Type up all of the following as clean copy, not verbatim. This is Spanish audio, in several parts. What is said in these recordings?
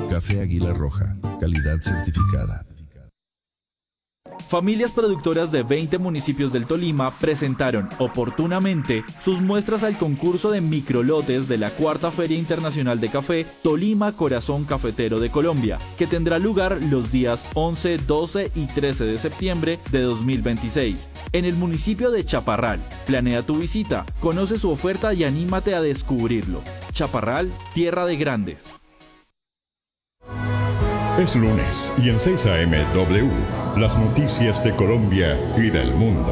Café Águila Roja, calidad certificada. Familias productoras de 20 municipios del Tolima presentaron oportunamente sus muestras al concurso de microlotes de la Cuarta Feria Internacional de Café Tolima Corazón Cafetero de Colombia, que tendrá lugar los días 11, 12 y 13 de septiembre de 2026, en el municipio de Chaparral. Planea tu visita, conoce su oferta y anímate a descubrirlo. Chaparral, tierra de grandes. Es lunes y en 6 AM W, las noticias de Colombia y del mundo.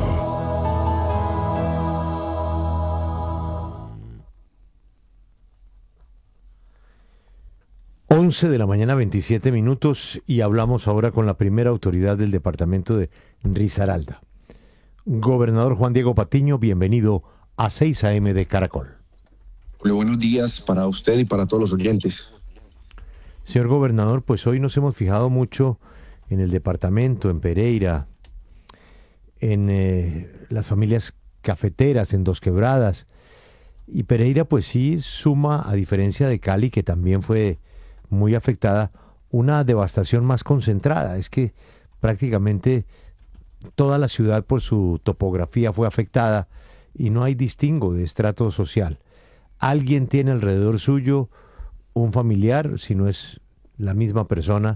Once de la mañana, 27 minutos, y hablamos ahora con la primera autoridad del departamento de Risaralda. Gobernador Juan Diego Patiño, bienvenido a 6 AM de Caracol. Julio, buenos días para usted y para todos los oyentes. Señor gobernador, pues hoy nos hemos fijado mucho en el departamento, en Pereira, en las familias cafeteras, en Dos Quebradas. Y Pereira pues sí suma, a diferencia de Cali, que también fue muy afectada, una devastación más concentrada. Es que prácticamente toda la ciudad por su topografía fue afectada y no hay distingo de estrato social. Alguien tiene alrededor suyo un familiar, si no es la misma persona,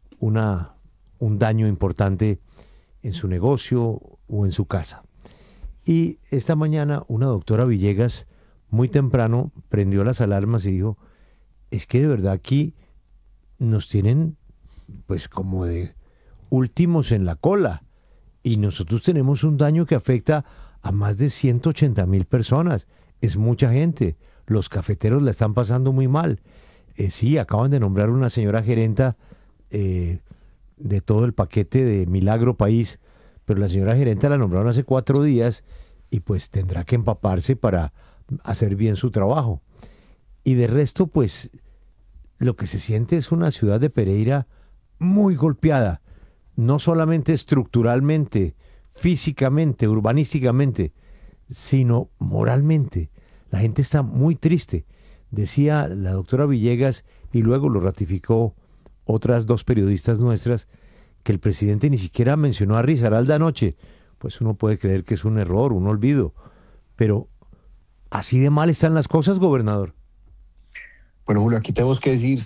un daño importante en su negocio o en su casa. Y esta mañana una doctora Villegas muy temprano prendió las alarmas y dijo, es que de verdad aquí nos tienen pues como de últimos en la cola y nosotros tenemos un daño que afecta a más de 180,000 personas. Es mucha gente. Los cafeteros la están pasando muy mal. Sí, acaban de nombrar una señora gerenta de todo el paquete de Milagro País, pero la señora gerenta la nombraron hace 4 días y pues tendrá que empaparse para hacer bien su trabajo. Y de resto, pues lo que se siente es una ciudad de Pereira muy golpeada, no solamente estructuralmente, físicamente, urbanísticamente, sino moralmente. La gente está muy triste. Decía la doctora Villegas, y luego lo ratificó otras 2 periodistas nuestras, que el presidente ni siquiera mencionó a Risaralda anoche. Pues uno puede creer que es un error, un olvido. Pero ¿así de mal están las cosas, gobernador? Bueno, Julio, aquí tenemos que decir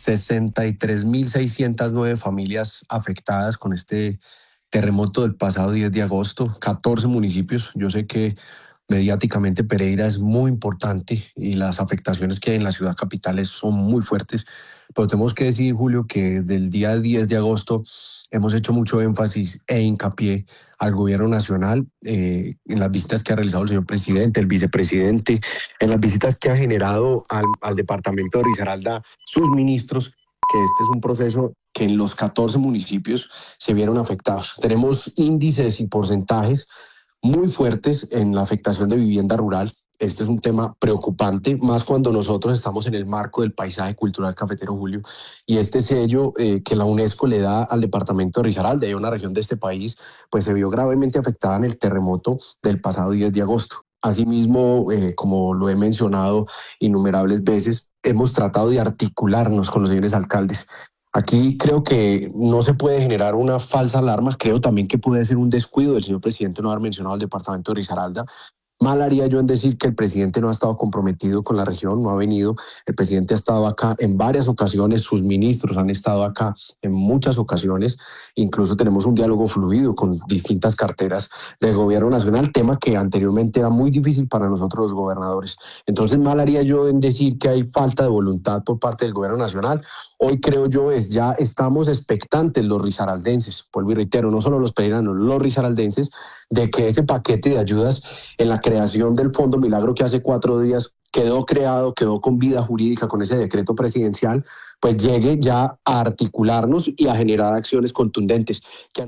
63.609 familias afectadas con este terremoto del pasado 10 de agosto, 14 municipios. Yo sé que mediáticamente Pereira es muy importante y las afectaciones que hay en la ciudad capital son muy fuertes, pero tenemos que decir, Julio, que desde el día 10 de agosto hemos hecho mucho énfasis e hincapié al gobierno nacional en las visitas que ha realizado el señor presidente, el vicepresidente, en las visitas que ha generado al departamento de Risaralda sus ministros, que este es un proceso que en los 14 municipios se vieron afectados. Tenemos índices y porcentajes muy fuertes en la afectación de vivienda rural. Este es un tema preocupante, más cuando nosotros estamos en el marco del paisaje cultural cafetero, Julio, y este sello que la UNESCO le da al departamento de Risaralda, y una región de este país, pues se vio gravemente afectada en el terremoto del pasado 10 de agosto. Asimismo, como lo he mencionado innumerables veces, hemos tratado de articularnos con los señores alcaldes. Aquí creo que no se puede generar una falsa alarma, creo también que puede ser un descuido del señor presidente no haber mencionado al departamento de Risaralda. Mal haría yo en decir que el presidente no ha estado comprometido con la región, no ha venido. El presidente ha estado acá en varias ocasiones, sus ministros han estado acá en muchas ocasiones. Incluso tenemos un diálogo fluido con distintas carteras del gobierno nacional, tema que anteriormente era muy difícil para nosotros los gobernadores. Entonces mal haría yo en decir que hay falta de voluntad por parte del gobierno nacional. Hoy creo yo ya estamos expectantes los risaraldenses, vuelvo y reitero, no solo los pereiranos, los risaraldenses, de que ese paquete de ayudas en la creación del Fondo Milagro que hace 4 días quedó creado, quedó con vida jurídica con ese decreto presidencial, pues llegue ya a articularnos y a generar acciones contundentes.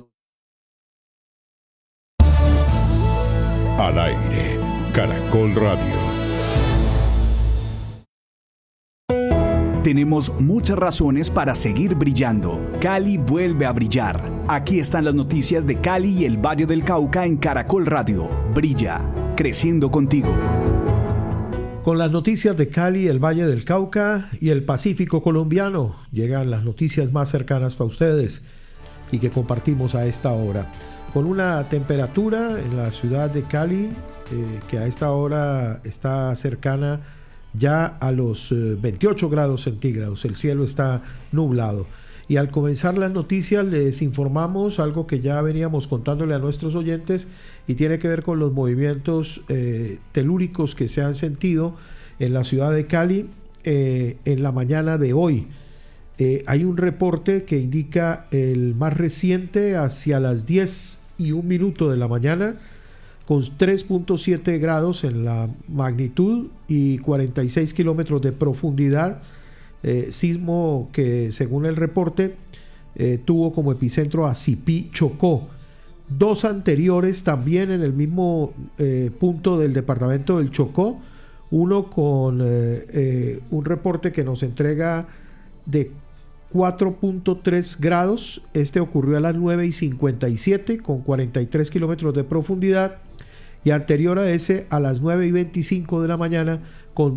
Al aire, Caracol Radio. Tenemos muchas razones para seguir brillando. Cali vuelve a brillar. Aquí están las noticias de Cali y el Valle del Cauca en Caracol Radio. Brilla, creciendo contigo. Con las noticias de Cali, el Valle del Cauca y el Pacífico colombiano, llegan las noticias más cercanas para ustedes y que compartimos a esta hora. Con una temperatura en la ciudad de Cali que a esta hora está cercana ya a los 28 grados centígrados. El cielo está nublado. Y al comenzar las noticias les informamos algo que ya veníamos contándole a nuestros oyentes y tiene que ver con los movimientos telúricos que se han sentido en la ciudad de Cali en la mañana de hoy. Hay un reporte que indica el más reciente hacia las 10:01 de la mañana, con 3.7 grados en la magnitud y 46 kilómetros de profundidad. Sismo que, según el reporte, tuvo como epicentro a Sipí, Chocó. Dos anteriores también en el mismo punto del departamento del Chocó. Uno con un reporte que nos entrega de 4.3 grados. Este ocurrió a las 9:57 con 43 kilómetros de profundidad. Y anterior a ese, a las 9:25 de la mañana, con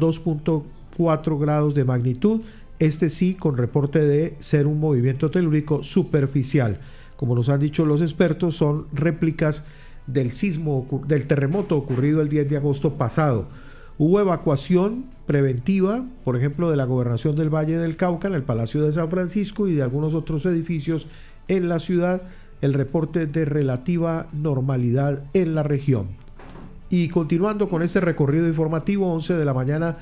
2.4 grados de magnitud. Este sí con reporte de ser un movimiento telúrico superficial. Como nos han dicho los expertos, son réplicas del terremoto ocurrido el 10 de agosto pasado. Hubo evacuación preventiva, por ejemplo, de la Gobernación del Valle del Cauca en el Palacio de San Francisco y de algunos otros edificios en la ciudad. El reporte de relativa normalidad en la región. Y continuando con este recorrido informativo, 11 de la mañana,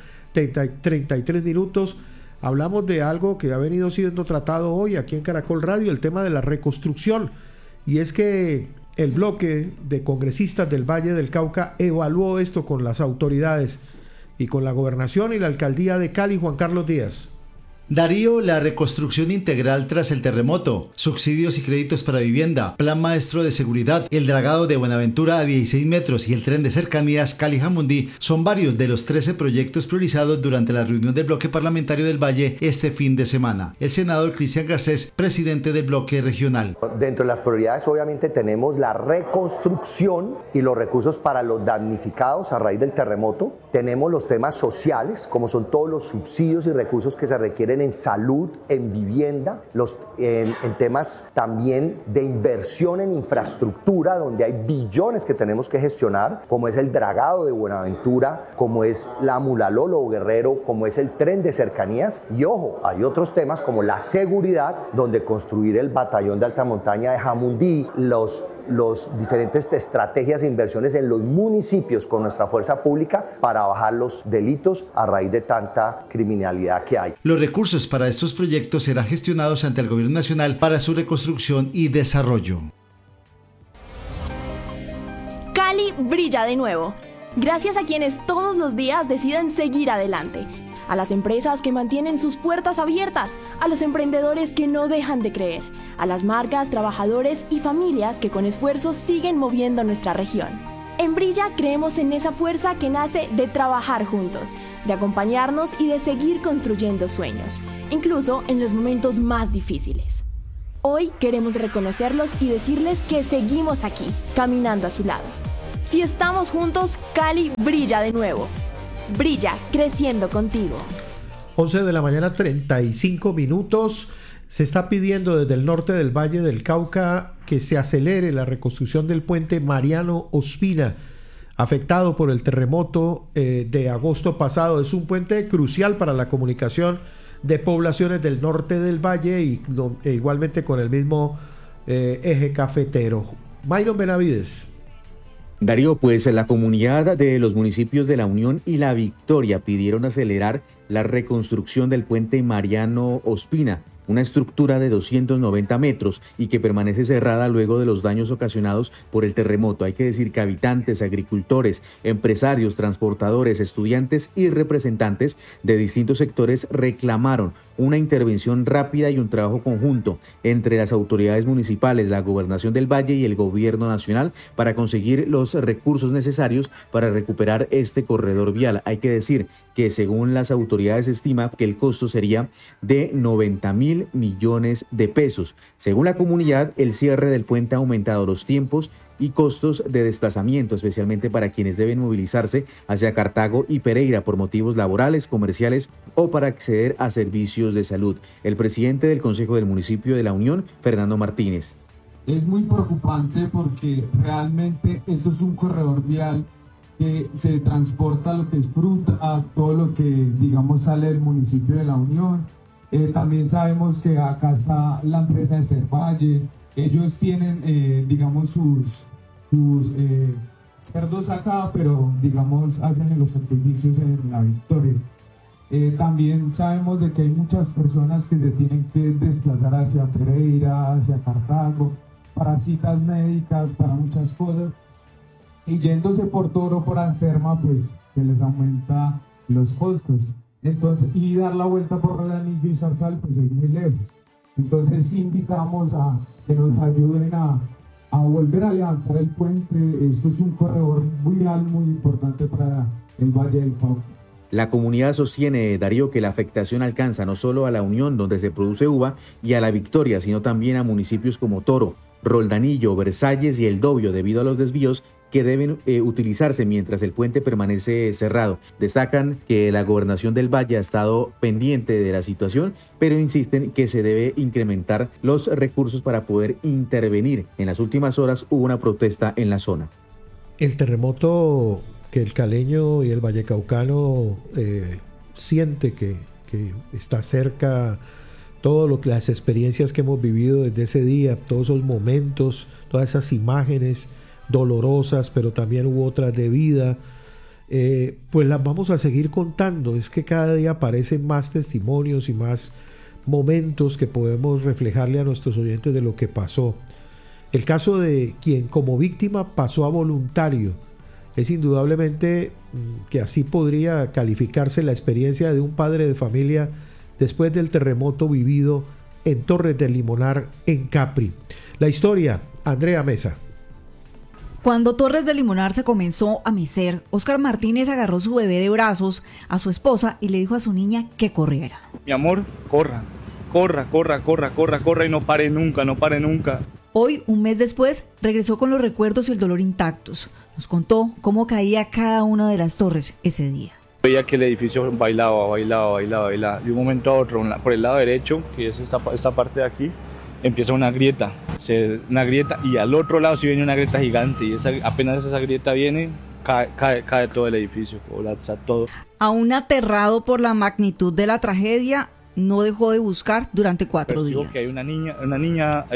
33 minutos, hablamos de algo que ha venido siendo tratado hoy aquí en Caracol Radio, el tema de la reconstrucción. Y es que el bloque de congresistas del Valle del Cauca evaluó esto con las autoridades y con la gobernación y la alcaldía de Cali. Juan Carlos Díaz. Darío, la reconstrucción integral tras el terremoto, subsidios y créditos para vivienda, plan maestro de seguridad, el dragado de Buenaventura a 16 metros y el tren de cercanías Cali-Jamundí son varios de los 13 proyectos priorizados durante la reunión del bloque parlamentario del Valle este fin de semana. El senador Cristian Garcés, presidente del bloque regional. Dentro de las prioridades obviamente tenemos la reconstrucción y los recursos para los damnificados a raíz del terremoto. Tenemos los temas sociales, como son todos los subsidios y recursos que se requieren en salud, en vivienda, en temas también de inversión en infraestructura, donde hay billones que tenemos que gestionar, como es el dragado de Buenaventura, como es la Mulalolo Guerrero, como es el tren de cercanías. Y ojo, hay otros temas como la seguridad, donde construir el batallón de alta montaña de Jamundí, los diferentes estrategias e inversiones en los municipios con nuestra fuerza pública para bajar los delitos a raíz de tanta criminalidad que hay. Los recursos para estos proyectos serán gestionados ante el Gobierno Nacional para su reconstrucción y desarrollo. Cali brilla de nuevo, gracias a quienes todos los días deciden seguir adelante. A las empresas que mantienen sus puertas abiertas, a los emprendedores que no dejan de creer, a las marcas, trabajadores y familias que con esfuerzo siguen moviendo nuestra región. En Brilla creemos en esa fuerza que nace de trabajar juntos, de acompañarnos y de seguir construyendo sueños, incluso en los momentos más difíciles. Hoy queremos reconocerlos y decirles que seguimos aquí, caminando a su lado. Si estamos juntos, Cali brilla de nuevo. Brilla, creciendo contigo. 11 de la mañana, 35 minutos. Se está pidiendo desde el norte del Valle del Cauca que se acelere la reconstrucción del puente Mariano Ospina, afectado por el terremoto de agosto pasado. Es un puente crucial para la comunicación de poblaciones del norte del Valle y igualmente con el mismo eje cafetero. Mayron Benavides. Darío, pues la comunidad de los municipios de La Unión y La Victoria pidieron acelerar la reconstrucción del puente Mariano Ospina, una estructura de 290 metros y que permanece cerrada luego de los daños ocasionados por el terremoto. Hay que decir que habitantes, agricultores, empresarios, transportadores, estudiantes y representantes de distintos sectores reclamaron una intervención rápida y un trabajo conjunto entre las autoridades municipales, la Gobernación del Valle y el Gobierno Nacional para conseguir los recursos necesarios para recuperar este corredor vial. Hay que decir que según las autoridades se estima que el costo sería de 90.000 millones de pesos. Según la comunidad, el cierre del puente ha aumentado los tiempos y costos de desplazamiento, especialmente para quienes deben movilizarse hacia Cartago y Pereira por motivos laborales, comerciales o para acceder a servicios de salud. El presidente del Consejo del Municipio de La Unión, Fernando Martínez. Es muy preocupante porque realmente esto es un corredor vial que se transporta lo que es fruta, todo lo que digamos sale del municipio de La Unión. También sabemos que acá está la empresa de Cervalle, ellos tienen digamos sus cerdos acá, pero digamos hacen los sacrificios en La Victoria. También sabemos de que hay muchas personas que se tienen que desplazar hacia Pereira, hacia Cartago, para citas médicas, para muchas cosas, y yéndose por Toro, por Anserma, pues se les aumenta los costos. Entonces, y dar la vuelta por Rodanillo y Zarzal, pues es muy lejos. Entonces sí invitamos a que nos ayuden a volver a levantar el puente. Esto es un corredor vial muy importante para el Valle del Cauca. La comunidad sostiene, Darío, que la afectación alcanza no solo a La Unión, donde se produce uva, y a La Victoria, sino también a municipios como Toro, Roldanillo, Versalles y El Dobio, debido a los desvíos que deben utilizarse mientras el puente permanece cerrado. Destacan que la Gobernación del Valle ha estado pendiente de la situación, pero insisten que se debe incrementar los recursos para poder intervenir. En las últimas horas hubo una protesta en la zona. El terremoto que el caleño y el vallecaucano siente que está cerca, las experiencias que hemos vivido desde ese día, todos esos momentos, todas esas imágenes dolorosas, pero también hubo otras de vida, pues las vamos a seguir contando. Es que cada día aparecen más testimonios y más momentos que podemos reflejarle a nuestros oyentes de lo que pasó. El caso de quien como víctima pasó a voluntario es indudablemente que así podría calificarse la experiencia de un padre de familia después del terremoto vivido en Torres del Limonar, en Capri. La historia, Andrea Mesa. Cuando Torres del Limonar se comenzó a mecer, Óscar Martínez agarró su bebé de brazos a su esposa y le dijo a su niña que corriera. Mi amor, corra y no pare nunca. Hoy, un mes después, regresó con los recuerdos y el dolor intactos. Nos contó cómo caía cada una de las torres ese día. Veía que el edificio bailaba. De un momento a otro, por el lado derecho, que es esta parte de aquí, empieza una grieta y al otro lado sí viene una grieta gigante y apenas esa grieta viene, cae todo el edificio, colapsa todo. Aún aterrado por la magnitud de la tragedia, no dejó de buscar durante 4 días. Que hay una niña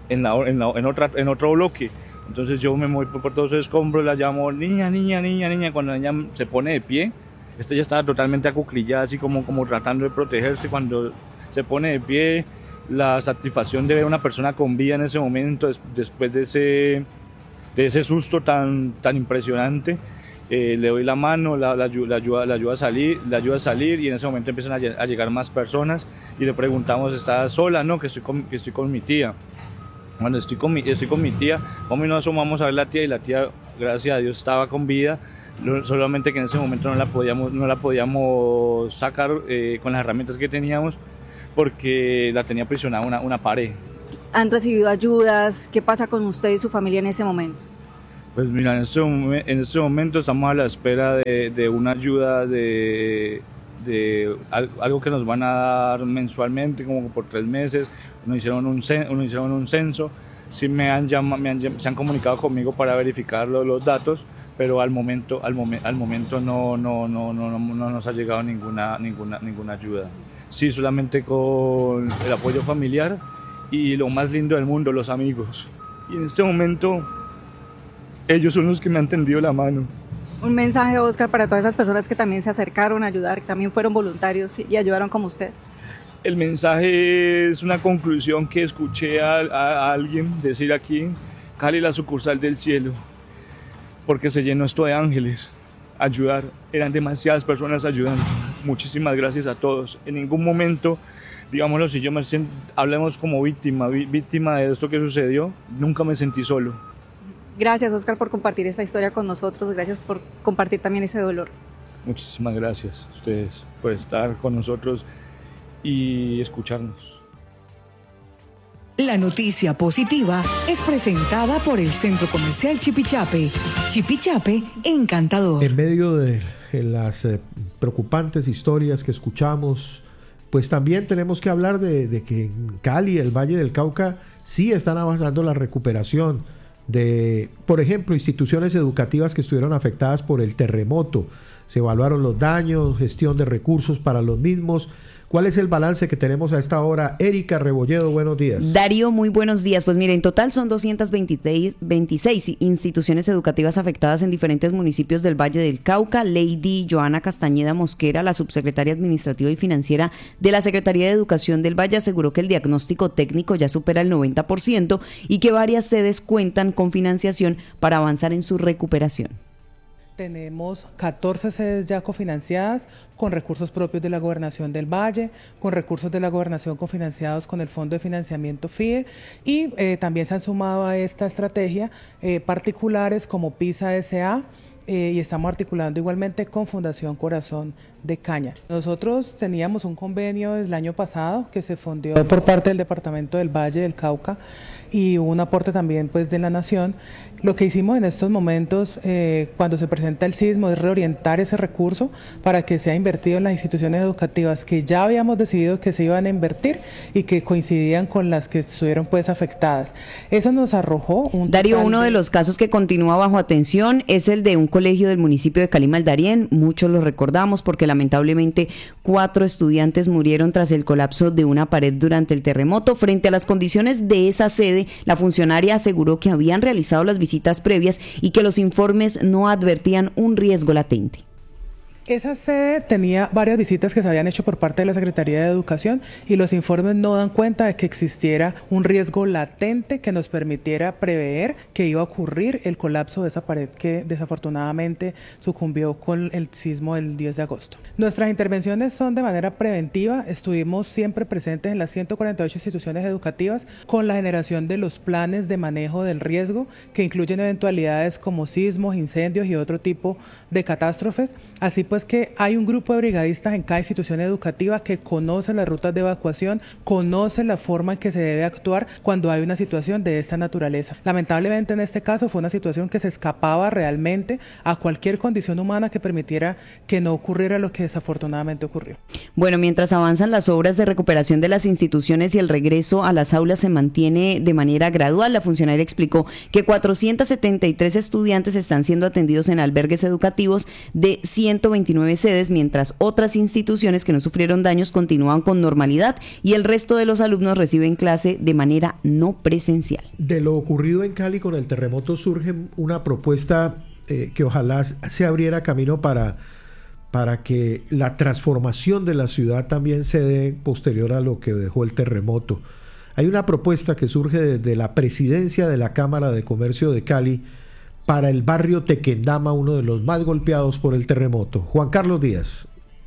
en otro bloque. Entonces yo me voy por todos esos escombros, la llamo niña. Cuando la niña se pone de pie, ya estaba totalmente acuclillada, así como tratando de protegerse. Cuando se pone de pie, la satisfacción de ver a una persona con vida en ese momento, después de ese susto tan impresionante, le doy la mano, la ayuda a salir y en ese momento empiezan a llegar más personas y le preguntamos, ¿está sola? No, que estoy con mi tía. Cuando estoy con mi tía, como nos asomamos a ver la tía y la tía, gracias a Dios, estaba con vida, solamente que en ese momento no la podíamos sacar con las herramientas que teníamos porque la tenía aprisionada una pared. ¿Han recibido ayudas? ¿Qué pasa con usted y su familia en ese momento? Pues mira, en este momento estamos a la espera de una ayuda de algo que nos van a dar mensualmente, como por 3 meses. Nos hicieron un censo, sí se han comunicado conmigo para verificar los datos, pero al momento no nos ha llegado ninguna ayuda. Sí, solamente con el apoyo familiar y lo más lindo del mundo, los amigos. Y en este momento ellos son los que me han tendido la mano. Un mensaje, Óscar, para todas esas personas que también se acercaron a ayudar, que también fueron voluntarios y ayudaron como usted. El mensaje es una conclusión que escuché a alguien decir aquí, Cali, la sucursal del cielo, porque se llenó esto de ángeles. Ayudar, eran demasiadas personas ayudando. Muchísimas gracias a todos. En ningún momento, digámoslo, si yo hablemos como víctima de esto que sucedió, nunca me sentí solo. Gracias, Óscar, por compartir esta historia con nosotros. Gracias por compartir también ese dolor. Muchísimas gracias a ustedes por estar con nosotros y escucharnos. La noticia positiva es presentada por el Centro Comercial Chipichape. Chipichape, encantador. En medio de las preocupantes historias que escuchamos, pues también tenemos que hablar de que en Cali, el Valle del Cauca, sí están avanzando la recuperación de, por ejemplo, instituciones educativas que estuvieron afectadas por el terremoto. Se evaluaron los daños, gestión de recursos para los mismos. ¿Cuál es el balance que tenemos a esta hora? Erika Rebolledo, buenos días. Darío, muy buenos días. Pues mire, en total son 226 instituciones educativas afectadas en diferentes municipios del Valle del Cauca. Lady Joana Castañeda Mosquera, la subsecretaria administrativa y financiera de la Secretaría de Educación del Valle, aseguró que el diagnóstico técnico ya supera el 90% y que varias sedes cuentan con financiación para avanzar en su recuperación. Tenemos 14 sedes ya cofinanciadas con recursos propios de la Gobernación del Valle, con recursos de la Gobernación cofinanciados con el Fondo de Financiamiento FIDE y también se han sumado a esta estrategia particulares como PISA S.A. Y estamos articulando igualmente con Fundación Corazón de Caña. Nosotros teníamos un convenio el año pasado que se fondeó por parte del Departamento del Valle del Cauca y un aporte también pues de la Nación. Lo que hicimos en estos momentos, cuando se presenta el sismo, es reorientar ese recurso para que sea invertido en las instituciones educativas que ya habíamos decidido que se iban a invertir y que coincidían con las que estuvieron pues afectadas. Eso nos arrojó un... Darío, uno de los casos que continúa bajo atención es el de un colegio del municipio de Cali Maldarién. Muchos lo recordamos porque lamentablemente 4 estudiantes murieron tras el colapso de una pared durante el terremoto. Frente a las condiciones de esa sede, la funcionaria aseguró que habían realizado las visitas previas y que los informes no advertían un riesgo latente. Esa sede tenía varias visitas que se habían hecho por parte de la Secretaría de Educación y los informes no dan cuenta de que existiera un riesgo latente que nos permitiera prever que iba a ocurrir el colapso de esa pared que desafortunadamente sucumbió con el sismo del 10 de agosto. Nuestras intervenciones son de manera preventiva, estuvimos siempre presentes en las 148 instituciones educativas con la generación de los planes de manejo del riesgo que incluyen eventualidades como sismos, incendios y otro tipo de catástrofes. Así pues que hay un grupo de brigadistas en cada institución educativa que conoce las rutas de evacuación, conoce la forma en que se debe actuar cuando hay una situación de esta naturaleza. Lamentablemente en este caso fue una situación que se escapaba realmente a cualquier condición humana que permitiera que no ocurriera lo que desafortunadamente ocurrió. Bueno, mientras avanzan las obras de recuperación de las instituciones y el regreso a las aulas se mantiene de manera gradual, la funcionaria explicó que 473 estudiantes están siendo atendidos en albergues educativos de 129 sedes, mientras otras instituciones que no sufrieron daños continúan con normalidad y el resto de los alumnos reciben clase de manera no presencial. De lo ocurrido en Cali con el terremoto surge una propuesta que ojalá se abriera camino para que la transformación de la ciudad también se dé posterior a lo que dejó el terremoto. Hay una propuesta que surge desde la presidencia de la Cámara de Comercio de Cali para el barrio Tequendama, uno de los más golpeados por el terremoto. Juan Carlos Díaz.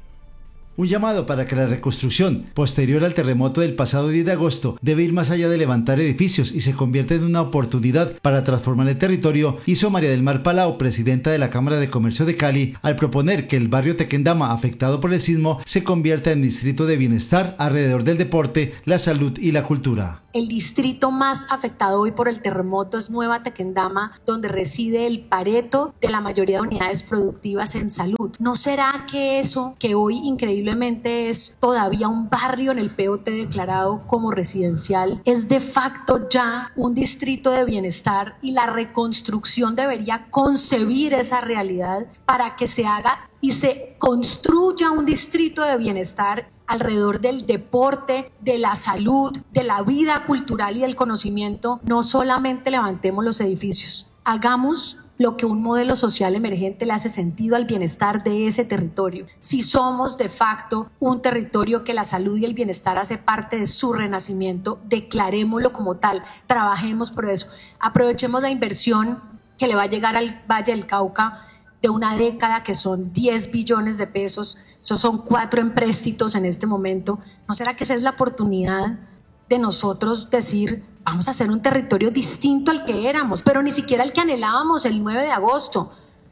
Un llamado para que la reconstrucción posterior al terremoto del pasado 10 de agosto debe ir más allá de levantar edificios y se convierte en una oportunidad para transformar el territorio, hizo María del Mar Palao, presidenta de la Cámara de Comercio de Cali, al proponer que el barrio Tequendama, afectado por el sismo, se convierta en distrito de bienestar alrededor del deporte, la salud y la cultura. El distrito más afectado hoy por el terremoto es Nueva Tequendama, donde reside el pareto de la mayoría de unidades productivas en salud. ¿No será que eso, que hoy increíblemente es todavía un barrio en el POT declarado como residencial, es de facto ya un distrito de bienestar y la reconstrucción debería concebir esa realidad para que se haga y se construya un distrito de bienestar alrededor del deporte, de la salud, de la vida cultural y del conocimiento? No solamente levantemos los edificios, hagamos lo que un modelo social emergente le hace sentido al bienestar de ese territorio. Si somos de facto un territorio que la salud y el bienestar hace parte de su renacimiento, declarémoslo como tal, trabajemos por eso, aprovechemos la inversión que le va a llegar al Valle del Cauca de una década, que son 10 billones de pesos, esos son 4 empréstitos en este momento. ¿No será que esa es la oportunidad de nosotros decir, vamos a hacer un territorio distinto al que éramos, pero ni siquiera al que anhelábamos el 9 de agosto?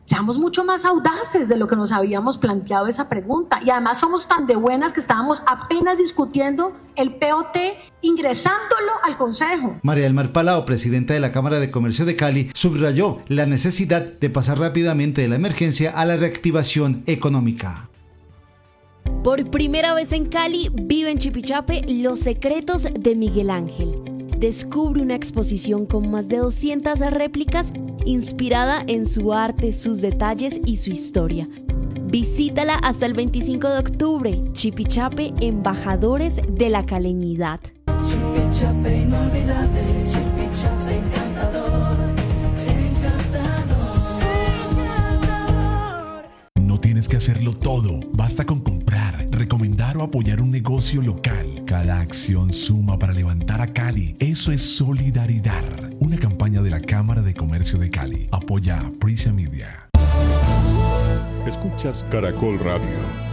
Seamos mucho más audaces de lo que nos habíamos planteado esa pregunta. Y además somos tan de buenas que estábamos apenas discutiendo el POT, ingresándolo al Consejo. María del Mar Palao, presidenta de la Cámara de Comercio de Cali, subrayó la necesidad de pasar rápidamente de la emergencia a la reactivación económica. Por primera vez en Cali, vive en Chipichape Los secretos de Miguel Ángel. Descubre una exposición con más de 200 réplicas inspirada en su arte, sus detalles y su historia. Visítala hasta el 25 de octubre. Chipichape, embajadores de la caleñidad. Chipichape inolvidable, Chipichape encantador, encantador. No tienes que hacerlo todo, basta con comprar, recomendar o apoyar un negocio local. Cada acción suma para levantar a Cali. Eso es solidaridad. Una campaña de la Cámara de Comercio de Cali. Apoya Prisa Media. Escuchas Caracol Radio.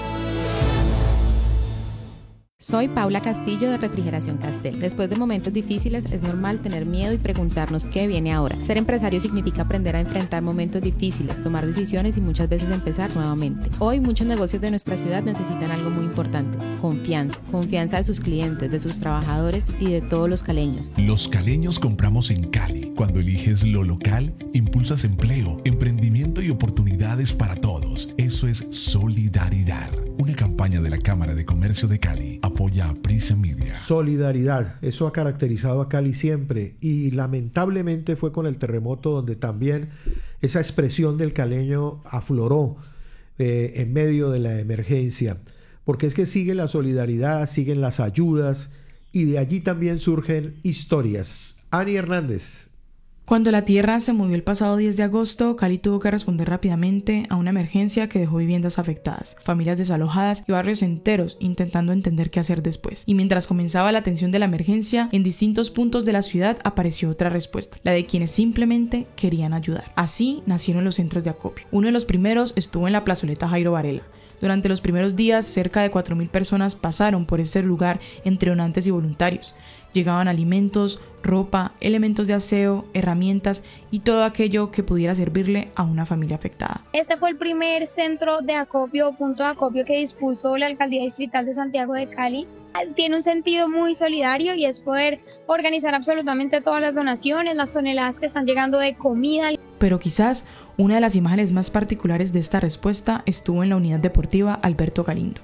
Soy Paula Castillo de Refrigeración Castel. Después de momentos difíciles es normal tener miedo y preguntarnos qué viene ahora. Ser empresario significa aprender a enfrentar momentos difíciles, tomar decisiones y muchas veces empezar nuevamente. Hoy muchos negocios de nuestra ciudad necesitan algo muy importante: confianza. Confianza de sus clientes, de sus trabajadores y de todos los caleños. Los caleños compramos en Cali. Cuando eliges lo local, impulsas empleo, emprendimiento y oportunidades para todos. Eso es solidaridad. Una campaña de la Cámara de Comercio de Cali. Apoya a Prisa Media. Solidaridad, eso ha caracterizado a Cali siempre, y lamentablemente fue con el terremoto donde también esa expresión del caleño afloró en medio de la emergencia, porque es que sigue la solidaridad, siguen las ayudas, y de allí también surgen historias. Ani Hernández. Cuando la tierra se movió el pasado 10 de agosto, Cali tuvo que responder rápidamente a una emergencia que dejó viviendas afectadas, familias desalojadas y barrios enteros intentando entender qué hacer después. Y mientras comenzaba la atención de la emergencia, en distintos puntos de la ciudad apareció otra respuesta, la de quienes simplemente querían ayudar. Así nacieron los centros de acopio. Uno de los primeros estuvo en la plazoleta Jairo Varela. Durante los primeros días, cerca de 4.000 personas pasaron por este lugar entre donantes y voluntarios. Llegaban alimentos, ropa, elementos de aseo, herramientas y todo aquello que pudiera servirle a una familia afectada. Este fue el primer centro de acopio, punto de acopio que dispuso la Alcaldía Distrital de Santiago de Cali. Tiene un sentido muy solidario y es poder organizar absolutamente todas las donaciones, las toneladas que están llegando de comida. Pero quizás una de las imágenes más particulares de esta respuesta estuvo en la unidad deportiva Alberto Galindo.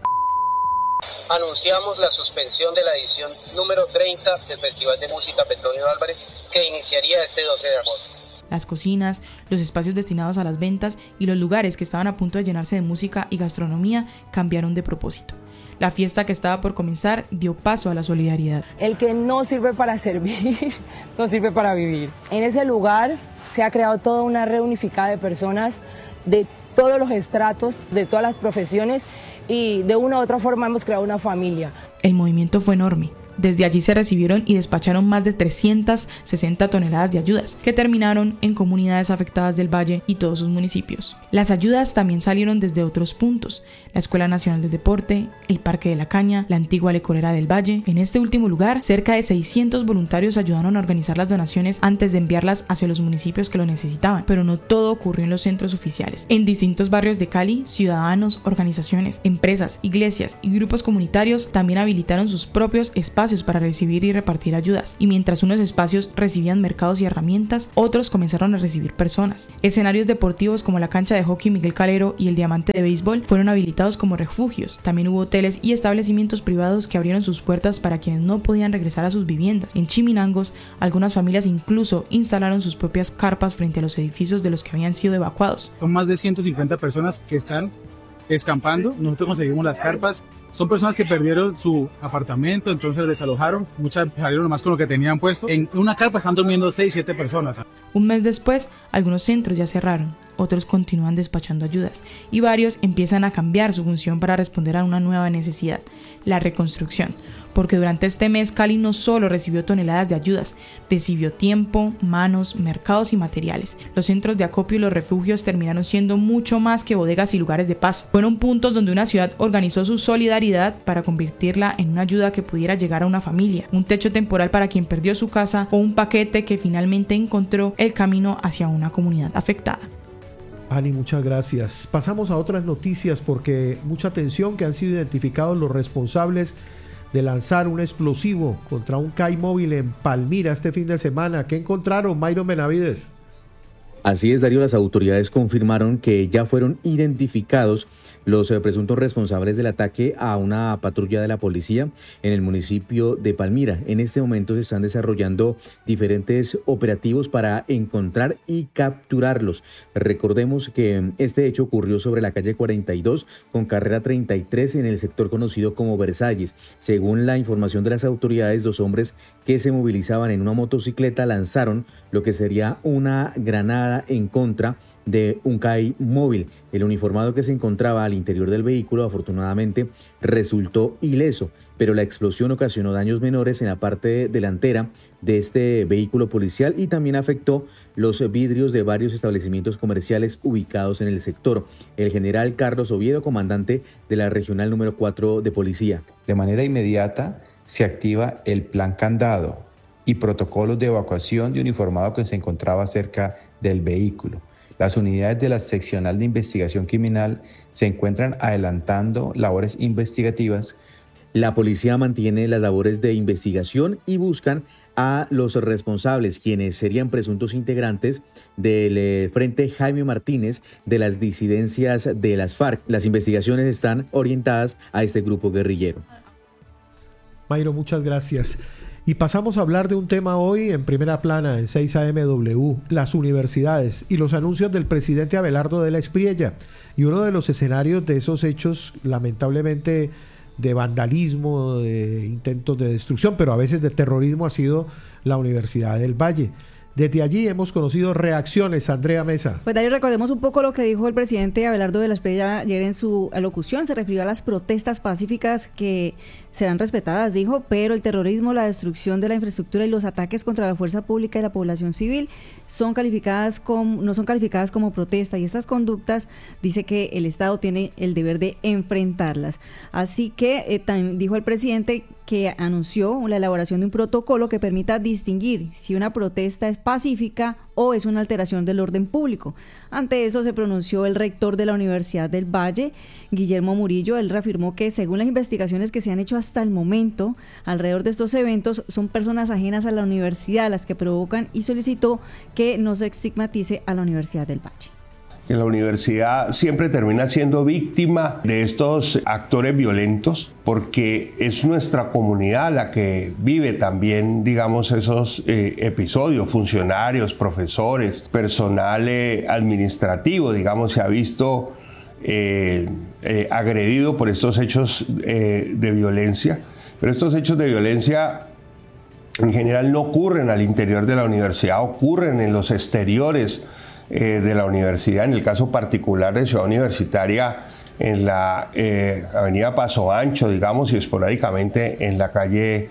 Anunciamos la suspensión de la edición número 30 del Festival de Música Petronio Álvarez, que iniciaría este 12 de agosto. Las cocinas, los espacios destinados a las ventas y los lugares que estaban a punto de llenarse de música y gastronomía cambiaron de propósito. La fiesta que estaba por comenzar dio paso a la solidaridad. El que no sirve para servir, no sirve para vivir. En ese lugar se ha creado toda una red unificada de personas de todos los estratos, de todas las profesiones, y de una u otra forma hemos creado una familia. El movimiento fue enorme. Desde allí se recibieron y despacharon más de 360 toneladas de ayudas, que terminaron en comunidades afectadas del Valle y todos sus municipios. Las ayudas también salieron desde otros puntos: la Escuela Nacional del Deporte, el Parque de la Caña, la antigua Licorera del Valle. En este último lugar, cerca de 600 voluntarios ayudaron a organizar las donaciones antes de enviarlas hacia los municipios que lo necesitaban, pero no todo ocurrió en los centros oficiales. En distintos barrios de Cali, ciudadanos, organizaciones, empresas, iglesias y grupos comunitarios también habilitaron sus propios espacios para recibir y repartir ayudas, y mientras unos espacios recibían mercados y herramientas, otros comenzaron a recibir personas. Escenarios deportivos como la cancha de hockey Miguel Calero y el Diamante de béisbol fueron habilitados como refugios. También hubo hoteles y establecimientos privados que abrieron sus puertas para quienes no podían regresar a sus viviendas. En Chiminangos, algunas familias incluso instalaron sus propias carpas frente a los edificios de los que habían sido evacuados. Son más de 150 personas que están escampando. Nosotros conseguimos las carpas. Son personas que perdieron su apartamento, entonces desalojaron. Muchas salieron nomás con lo que tenían puesto. En una carpa están durmiendo 6-7 personas. Un mes después, algunos centros ya cerraron, otros continúan despachando ayudas y varios empiezan a cambiar su función para responder a una nueva necesidad: la reconstrucción. Porque durante este mes Cali no solo recibió toneladas de ayudas, recibió tiempo, manos, mercados y materiales. Los centros de acopio y los refugios terminaron siendo mucho más que bodegas y lugares de paso. Fueron puntos donde una ciudad organizó su solidaridad para convertirla en una ayuda que pudiera llegar a una familia, un techo temporal para quien perdió su casa o un paquete que finalmente encontró el camino hacia una comunidad afectada. Ani, muchas gracias. Pasamos a otras noticias porque mucha atención, que han sido identificados los responsables de lanzar un explosivo contra un CAI móvil en Palmira este fin de semana. ¿Qué encontraron, Mayron Benavides? Así es, Darío, las autoridades confirmaron que ya fueron identificados los presuntos responsables del ataque a una patrulla de la policía en el municipio de Palmira. En este momento se están desarrollando diferentes operativos para encontrar y capturarlos. Recordemos que este hecho ocurrió sobre la calle 42 con carrera 33 en el sector conocido como Versalles. Según la información de las autoridades, 2 hombres que se movilizaban en una motocicleta lanzaron lo que sería una granada en contra de un CAI móvil. El uniformado que se encontraba al interior del vehículo afortunadamente resultó ileso, pero la explosión ocasionó daños menores en la parte delantera de este vehículo policial y también afectó los vidrios de varios establecimientos comerciales ubicados en el sector. El general Carlos Oviedo, comandante de la regional número 4 de policía. De manera inmediata se activa el plan candado y protocolos de evacuación de uniformado que se encontraba cerca del vehículo. Las unidades de la seccional de investigación criminal se encuentran adelantando labores investigativas. La policía mantiene las labores de investigación y buscan a los responsables, quienes serían presuntos integrantes del Frente Jaime Martínez de las disidencias de las FARC. Las investigaciones están orientadas a este grupo guerrillero. Mayro, muchas gracias. Y pasamos a hablar de un tema hoy en primera plana en 6AMW, las universidades y los anuncios del presidente Abelardo de la Espriella. Y uno de los escenarios de esos hechos, lamentablemente, de vandalismo, de intentos de destrucción, pero a veces de terrorismo, ha sido la Universidad del Valle. Desde allí hemos conocido reacciones. Andrea Mesa. Pues Darío, recordemos un poco lo que dijo el presidente Abelardo de la Espriella ayer en su alocución. Se refirió a las protestas pacíficas que serán respetadas, dijo, pero el terrorismo, la destrucción de la infraestructura y los ataques contra la fuerza pública y la población civil no son calificadas como protesta, y estas conductas dice que el Estado tiene el deber de enfrentarlas. Así que también dijo el presidente que anunció la elaboración de un protocolo que permita distinguir si una protesta es pacífica o es una alteración del orden público. Ante eso se pronunció el rector de la Universidad del Valle, Guillermo Murillo. Él reafirmó que según las investigaciones que se han hecho hasta el momento alrededor de estos eventos, son personas ajenas a la universidad las que provocan, y solicitó que no se estigmatice a la Universidad del Valle. Que la universidad siempre termina siendo víctima de estos actores violentos, porque es nuestra comunidad la que vive también, digamos, esos episodios. Funcionarios, profesores, personal administrativo, digamos, se ha visto agredido por estos hechos de violencia. Pero estos hechos de violencia en general no ocurren al interior de la universidad, ocurren en los exteriores de la universidad. En el caso particular de Ciudad Universitaria, en la avenida Paso Ancho, digamos, y esporádicamente en la calle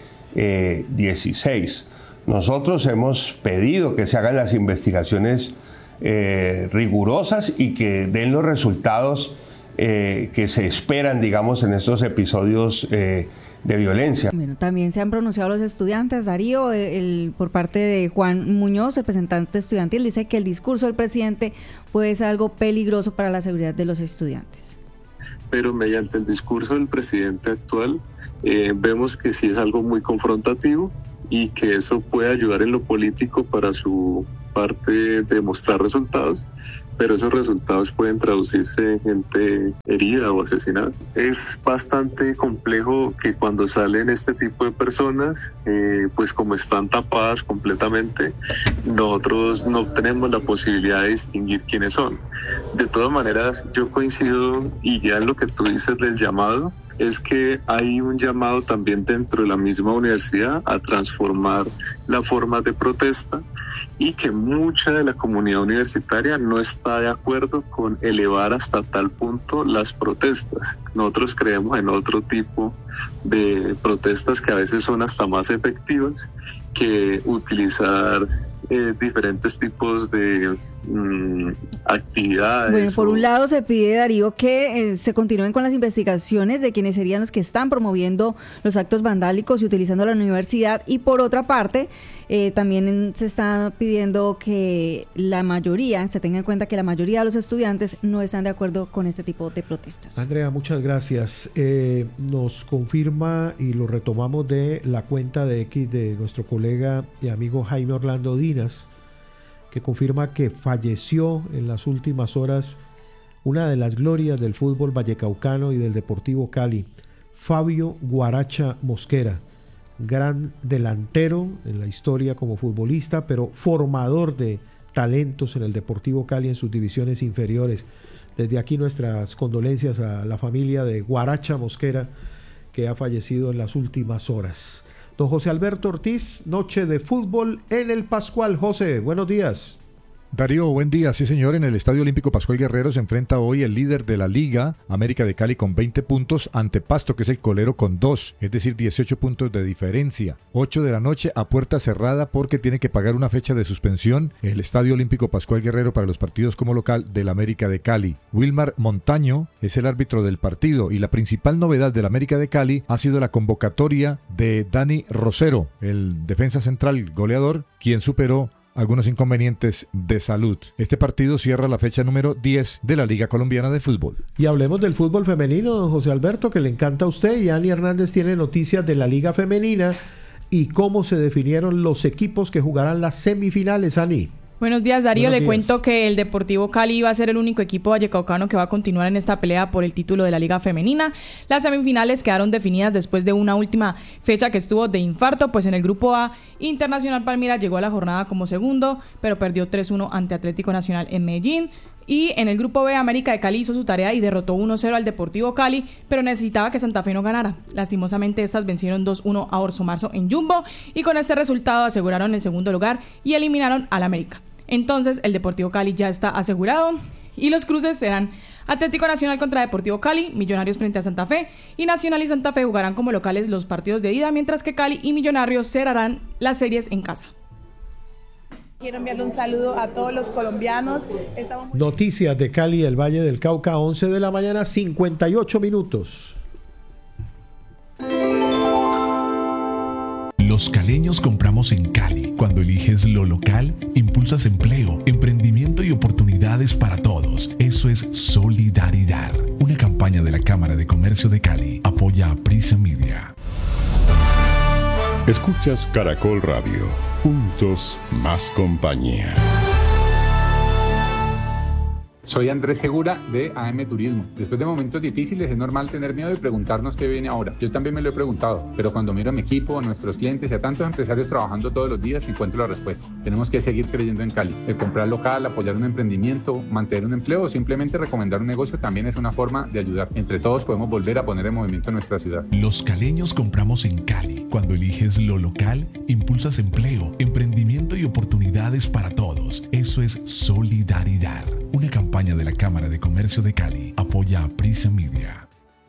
16. Nosotros hemos pedido que se hagan las investigaciones rigurosas y que den los resultados que se esperan, digamos, en estos episodios de violencia. Bueno, también se han pronunciado los estudiantes. Darío, por parte de Juan Muñoz, representante estudiantil, dice que el discurso del presidente puede ser algo peligroso para la seguridad de los estudiantes. Pero mediante el discurso del presidente actual vemos que sí es algo muy confrontativo y que eso puede ayudar en lo político para su parte de mostrar resultados, pero esos resultados pueden traducirse en gente herida o asesinada. Es bastante complejo que cuando salen este tipo de personas, pues como están tapadas completamente, nosotros no tenemos la posibilidad de distinguir quiénes son. De todas maneras, yo coincido, y ya en lo que tú dices del llamado, es que hay un llamado también dentro de la misma universidad a transformar la forma de protesta, y que mucha de la comunidad universitaria no está de acuerdo con elevar hasta tal punto las protestas. Nosotros creemos en otro tipo de protestas que a veces son hasta más efectivas que utilizar diferentes tipos de actividades. Bueno, por un lado se pide, Darío, que se continúen con las investigaciones de quienes serían los que están promoviendo los actos vandálicos y utilizando la universidad, y por otra parte también se está pidiendo que se tenga en cuenta que la mayoría de los estudiantes no están de acuerdo con este tipo de protestas. Andrea, muchas gracias. Nos confirma, y lo retomamos de la cuenta de X de nuestro colega y amigo Jaime Orlando Dinas, que confirma que falleció en las últimas horas una de las glorias del fútbol vallecaucano y del Deportivo Cali, Fabio Guaracha Mosquera, gran delantero en la historia como futbolista, pero formador de talentos en el Deportivo Cali en sus divisiones inferiores. Desde aquí nuestras condolencias a la familia de Guaracha Mosquera, que ha fallecido en las últimas horas. Don José Alberto Ortiz, noche de fútbol en el Pascual. José, buenos días. Darío, buen día. Sí, señor, en el Estadio Olímpico Pascual Guerrero se enfrenta hoy el líder de la Liga, América de Cali, con 20 puntos, ante Pasto, que es el colero, con 2, es decir, 18 puntos de diferencia. 8 de la noche a puerta cerrada porque tiene que pagar una fecha de suspensión el Estadio Olímpico Pascual Guerrero para los partidos como local del América de Cali. Wilmar Montaño es el árbitro del partido y la principal novedad del América de Cali ha sido la convocatoria de Dani Rosero, el defensa central goleador, quien superó algunos inconvenientes de salud. Este partido cierra la fecha número 10 de la Liga Colombiana de Fútbol. Y hablemos del fútbol femenino, don José Alberto, que le encanta a usted, y Ani Hernández tiene noticias de la Liga Femenina y cómo se definieron los equipos que jugarán las semifinales. Ani. Buenos días, Darío. Buenos días. Le cuento que el Deportivo Cali va a ser el único equipo vallecaucano que va a continuar en esta pelea por el título de la Liga Femenina. Las semifinales quedaron definidas después de una última fecha que estuvo de infarto, pues en el grupo A, Internacional Palmira llegó a la jornada como segundo, pero perdió 3-1 ante Atlético Nacional en Medellín. Y en el grupo B, América de Cali hizo su tarea y derrotó 1-0 al Deportivo Cali, pero necesitaba que Santa Fe no ganara. Lastimosamente, estas vencieron 2-1 a Orso Marzo en Jumbo, y con este resultado aseguraron el segundo lugar y eliminaron al América. Entonces, el Deportivo Cali ya está asegurado y los cruces serán Atlético Nacional contra Deportivo Cali, Millonarios frente a Santa Fe, y Nacional y Santa Fe jugarán como locales los partidos de ida, mientras que Cali y Millonarios cerrarán las series en casa. Quiero enviarle un saludo a todos los colombianos. Noticias de Cali y el Valle del Cauca, 11 de la mañana, 58 minutos. Los caleños compramos en Cali. Cuando eliges lo local, impulsas empleo, emprendimiento y oportunidades para todos. Eso es solidaridad. Una campaña de la Cámara de Comercio de Cali. Apoya a Prisa Media. Escuchas Caracol Radio. Juntos, más compañía. Soy Andrés Segura de AM Turismo. Después de momentos difíciles es normal tener miedo y preguntarnos qué viene ahora. Yo también me lo he preguntado, pero cuando miro a mi equipo, a nuestros clientes y a tantos empresarios trabajando todos los días, encuentro la respuesta. Tenemos que seguir creyendo en Cali. El comprar local, apoyar un emprendimiento, mantener un empleo o simplemente recomendar un negocio también es una forma de ayudar. Entre todos podemos volver a poner en movimiento nuestra ciudad. Los caleños compramos en Cali. Cuando eliges lo local, impulsas empleo, emprendimiento y oportunidades para todos. Eso es solidaridad. Una campaña de la Cámara de Comercio de Cali. Apoya a Prisa Media.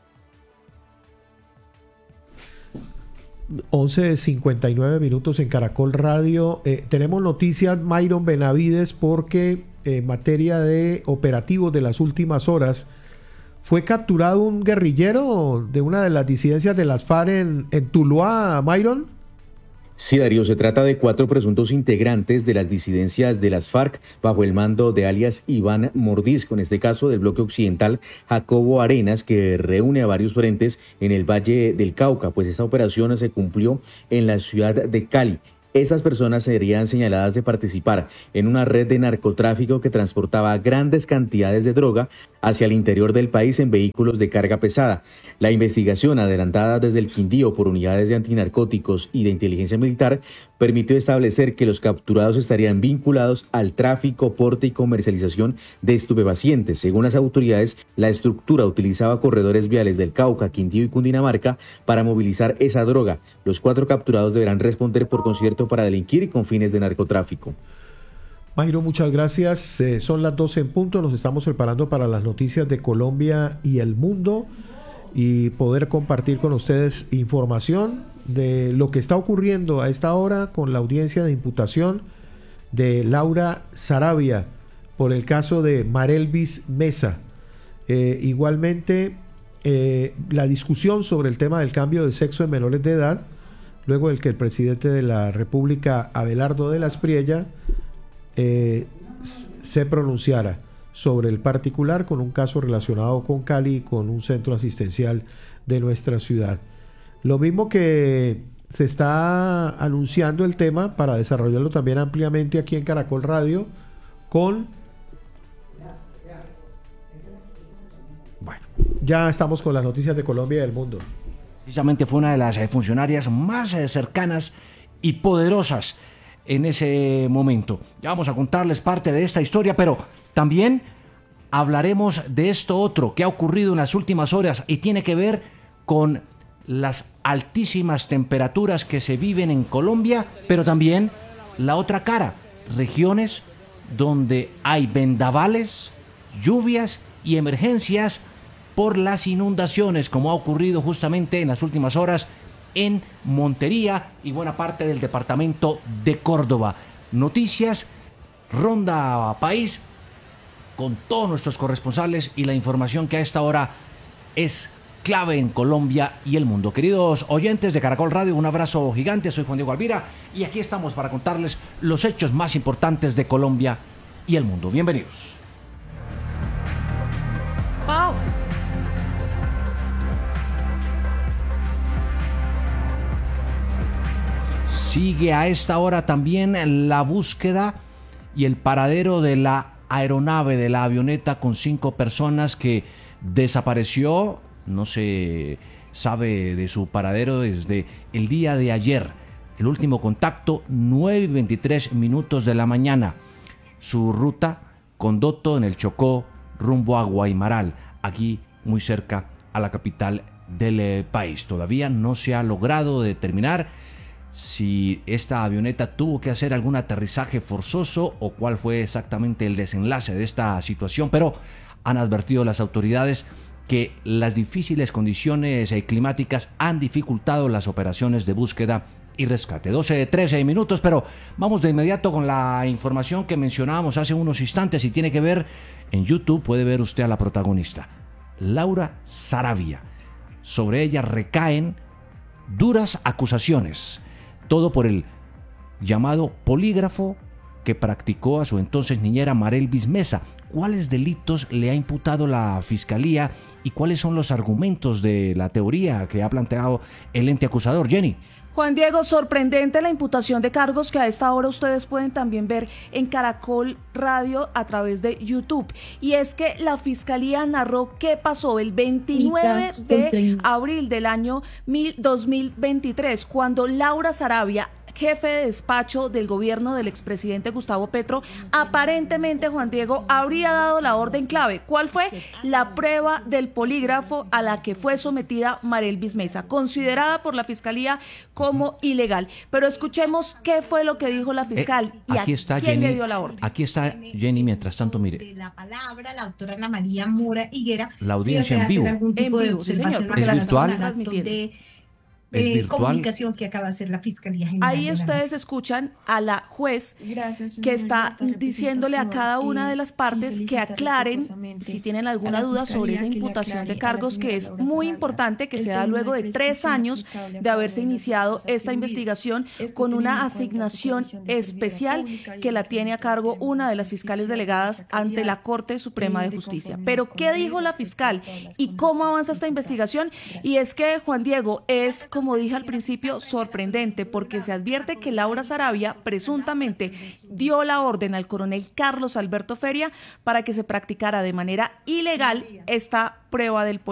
11:59 minutos en Caracol Radio. Tenemos noticias, Myron Benavides, porque en materia de operativos de las últimas horas fue capturado un guerrillero de una de las disidencias de las FARC en Tuluá, Myron. Sí, Darío, se trata de 4 presuntos integrantes de las disidencias de las FARC bajo el mando de alias Iván Mordisco, en este caso del bloque occidental Jacobo Arenas, que reúne a varios frentes en el Valle del Cauca, pues esta operación se cumplió en la ciudad de Cali. Estas personas serían señaladas de participar en una red de narcotráfico que transportaba grandes cantidades de droga hacia el interior del país en vehículos de carga pesada. La investigación, adelantada desde el Quindío por unidades de antinarcóticos y de inteligencia militar, permitió establecer que los capturados estarían vinculados al tráfico, porte y comercialización de estupefacientes. Según las autoridades, la estructura utilizaba corredores viales del Cauca, Quindío y Cundinamarca para movilizar esa droga. Los 4 capturados deberán responder por concierto para delinquir y con fines de narcotráfico. Mayro, muchas gracias. Son las 12 en punto. Nos estamos preparando para las noticias de Colombia y el mundo y poder compartir con ustedes información de lo que está ocurriendo a esta hora con la audiencia de imputación de Laura Sarabia, por el caso de Marelvis Mesa. Igualmente, la discusión sobre el tema del cambio de sexo en menores de edad, luego del que el presidente de la República, Abelardo de la Espriella, se pronunciara sobre el particular con un caso relacionado con Cali y con un centro asistencial de nuestra ciudad. Lo mismo que se está anunciando el tema para desarrollarlo también ampliamente aquí en Caracol Radio con... Bueno, ya estamos con las noticias de Colombia y del mundo. Precisamente fue una de las funcionarias más cercanas y poderosas en ese momento. Ya vamos a contarles parte de esta historia, pero también hablaremos de esto otro que ha ocurrido en las últimas horas y tiene que ver con las altísimas temperaturas que se viven en Colombia, pero también la otra cara, regiones donde hay vendavales, lluvias y emergencias por las inundaciones, como ha ocurrido justamente en las últimas horas en Montería y buena parte del departamento de Córdoba. Noticias, Ronda País, con todos nuestros corresponsales y la información que a esta hora es clave en Colombia y el mundo. Queridos oyentes de Caracol Radio, un abrazo gigante. Soy Juan Diego Alvira y aquí estamos para contarles los hechos más importantes de Colombia y el mundo. Bienvenidos. ¡Wow! Sigue a esta hora también la búsqueda y el paradero de la aeronave, de la avioneta con 5 personas que desapareció. No se sabe de su paradero desde el día de ayer. El último contacto, 9:23 de la mañana. Su ruta, Condoto, en el Chocó, rumbo a Guaymaral, aquí muy cerca a la capital del país. Todavía no se ha logrado determinar si esta avioneta tuvo que hacer algún aterrizaje forzoso o cuál fue exactamente el desenlace de esta situación, pero han advertido las autoridades que las difíciles condiciones climáticas han dificultado las operaciones de búsqueda y rescate. 12:13, pero vamos de inmediato con la información que mencionábamos hace unos instantes y tiene que ver, en YouTube puede ver usted a la protagonista, Laura Saravia. Sobre ella recaen duras acusaciones, todo por el llamado polígrafo que practicó a su entonces niñera Marelvis Mesa. ¿Cuáles delitos le ha imputado la Fiscalía y cuáles son los argumentos de la teoría que ha planteado el ente acusador? Jenny. Juan Diego, sorprendente la imputación de cargos que a esta hora ustedes pueden también ver en Caracol Radio a través de YouTube. Y es que la Fiscalía narró qué pasó el 29 de abril del año 2023, cuando Laura Saravia, jefe de despacho del gobierno del expresidente Gustavo Petro, aparentemente, Juan Diego, habría dado la orden clave. ¿Cuál fue? La prueba del polígrafo a la que fue sometida Marelvis Mesa, considerada por la Fiscalía como ilegal. Pero escuchemos qué fue lo que dijo la fiscal y aquí está quién Jenny, le dio la orden. Aquí está Jenny, mientras tanto, mire. De la palabra, la doctora Ana María Mora Higuera. La audiencia en vivo. Algún tipo de observación ¿Es virtual? de comunicación que acaba de hacer la Fiscalía General. Ahí ustedes escuchan a la juez que está diciéndole a cada una de las partes que aclaren si tienen alguna duda sobre esa imputación de cargos, que es muy importante, que se da luego de 3 años de haberse iniciado esta investigación con una asignación especial que la tiene a cargo una de las fiscales delegadas ante la Corte Suprema de Justicia. Pero ¿qué dijo la fiscal y cómo avanza esta investigación? Y es que, Juan Diego, es, como dije al principio, sorprendente, porque se advierte que Laura Saravia presuntamente dio la orden al coronel Carlos Alberto Feria para que se practicara de manera ilegal esta prueba del